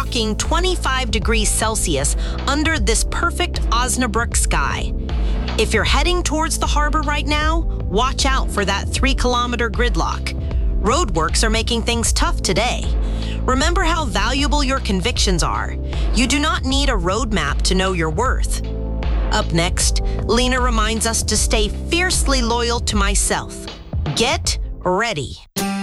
rocking 25 degrees Celsius under this perfect Osnabrück sky. If you're heading towards the harbor right now, watch out for that 3-kilometer gridlock. Roadworks are making things tough today. Remember how valuable your convictions are. You do not need a roadmap to know your worth. Up next, Lena reminds us to stay fiercely loyal to myself. Get ready.